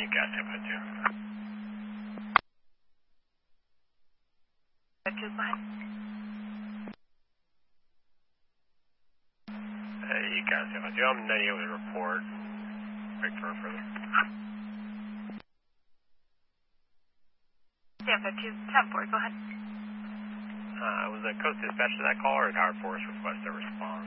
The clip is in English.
gas San Francisco. Just behind. You got San Francisco. I'm 98 with a report. Break for further. San Francisco, 10-4, go ahead. Was the Coast Dispatch to that call or did Howard Forest request a response?